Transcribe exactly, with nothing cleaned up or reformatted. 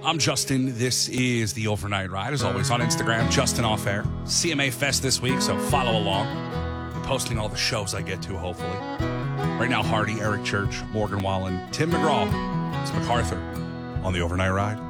I'm Justin. This is the Overnight Ride. As always, on Instagram, Justin Off Air. C M A Fest this week, so follow along. I'm posting all the shows I get to, hopefully. Right now, Hardy, Eric Church, Morgan Wallen, Tim McGraw, it's MacArthur on the Overnight Ride.